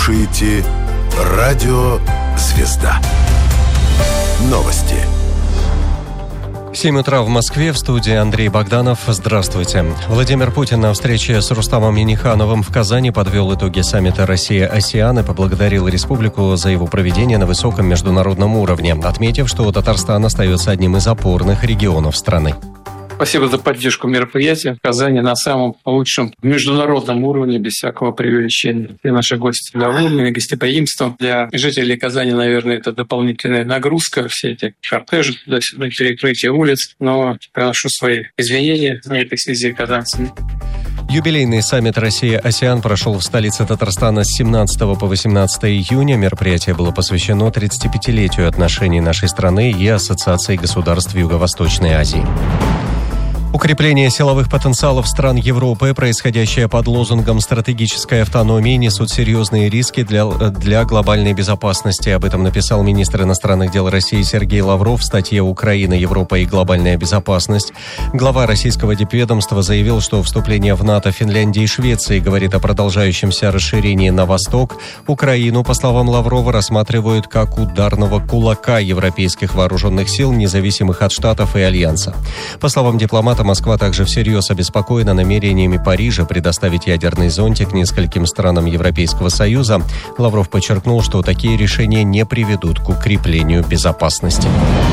Слушаете радио «Звезда». Новости. 7 утра в Москве, в студии Андрей Богданов. Здравствуйте. Владимир Путин на встрече с Рустамом Миннихановым в Казани подвел итоги саммита Россия-АСЕАН и поблагодарил республику за его проведение на высоком международном уровне, отметив, что Татарстан остается одним из опорных регионов страны. Спасибо за поддержку мероприятия. В Казани на самом лучшем международном уровне, без всякого преувеличения. Все наши гости довольны, гостеприимством. Для жителей Казани, наверное, это дополнительная нагрузка. Все эти кортежи туда-сюда, перекрытие улиц. Но приношу свои извинения на этой связи казанцам. Юбилейный саммит Россия-АСЕАН прошел в столице Татарстана с 17 по 18 июня. Мероприятие было посвящено 35-летию отношений нашей страны и Ассоциации государств Юго-Восточной Азии. Укрепление силовых потенциалов стран Европы, происходящее под лозунгом стратегической автономии, несут серьезные риски для глобальной безопасности. Об этом написал министр иностранных дел России Сергей Лавров в статье «Украина, Европа и глобальная безопасность». Глава российского дипведомства заявил, что вступление в НАТО Финляндии и Швеции говорит о продолжающемся расширении на восток. Украину, по словам Лаврова, рассматривают как ударного кулака европейских вооруженных сил, независимых от Штатов и Альянса. По словам дипломата, Москва также всерьез обеспокоена намерениями Парижа предоставить ядерный зонтик нескольким странам Европейского Союза. Лавров подчеркнул, что такие решения не приведут к укреплению безопасности.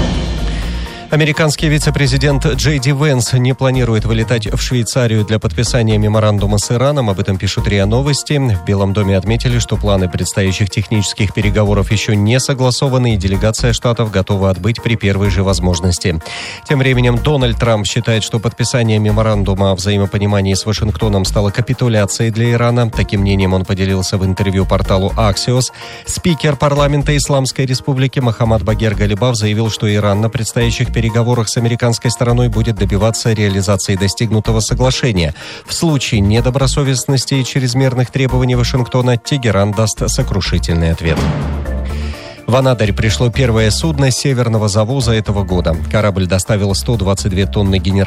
Американский вице-президент Джей Ди Венс не планирует вылетать в Швейцарию для подписания меморандума с Ираном. Об этом пишут РИА Новости. В Белом доме отметили, что планы предстоящих технических переговоров еще не согласованы, и делегация Штатов готова отбыть при первой же возможности. Тем временем Дональд Трамп считает, что подписание меморандума о взаимопонимании с Вашингтоном стало капитуляцией для Ирана. Таким мнением он поделился в интервью порталу Axios. Спикер парламента Исламской Республики Мохаммад Багер Галибаф заявил, что Иран на предстоящих переговорах с американской стороной будет добиваться реализации достигнутого соглашения. В случае недобросовестности и чрезмерных требований Вашингтона Тегеран даст сокрушительный ответ. В Анадырь пришло первое судно северного завоза этого года. Корабль доставил 122 тонны генерального